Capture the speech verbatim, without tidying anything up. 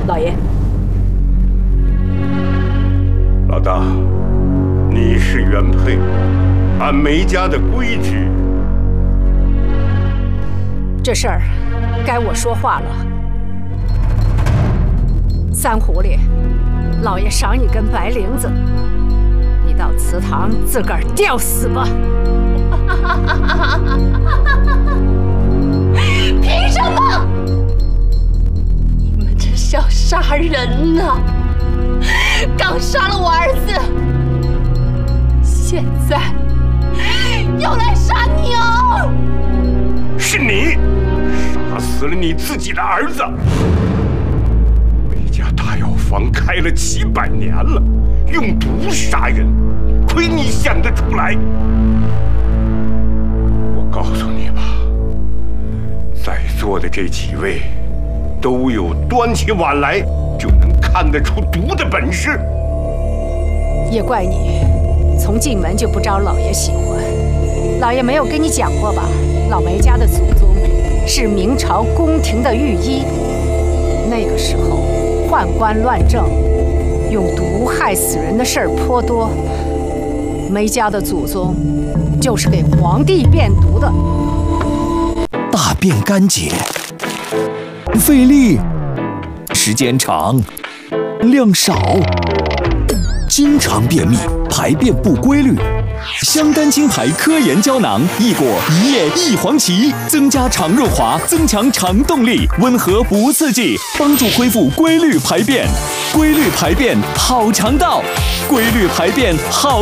老爷， 老大，你是原配，按梅家的规矩， 这事儿该我说话了。三狐狸，老爷赏你根白绫子，你到祠堂自个儿吊死吧！ 凭什么？你们这是要杀人呢！刚杀了我儿子，现在又来杀娘！ 是你杀死了你自己的儿子。梅家大药房开了几百年了，用毒杀人，亏你想得出来！我告诉你吧，在座的这几位都有端起碗来就能看得出毒的本事。 也怪你从进门就不招老爷喜欢。老爷没有跟你讲过吧？老梅家的祖宗是明朝宫廷的御医，那个时候宦官乱政，用毒害死人的事儿颇多。梅家的祖宗就是给皇帝变毒的。 大便干结，费力，时间长，量少，经常便秘，排便不规律。香丹青牌科研胶囊，一果一叶一黄芪，增加肠润滑，增强肠动力，温和不刺激，帮助恢复规律排便。规律排便好肠道，规律排便好。